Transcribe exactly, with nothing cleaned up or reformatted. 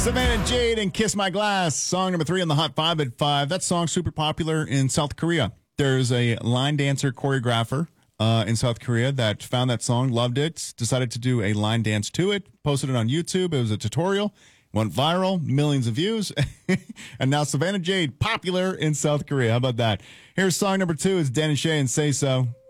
Savannah Jade and Kiss My Glass, song number three on the Hot Five at five. That song's super popular in South Korea. There's a line dancer choreographer uh, in South Korea that found that song, loved it, decided to do a line dance to it, posted it on YouTube. It was a tutorial, went viral, millions of views, and now Savannah Jade popular in South Korea. How about that? Here's song number two. It's Dan and Shay and Say So.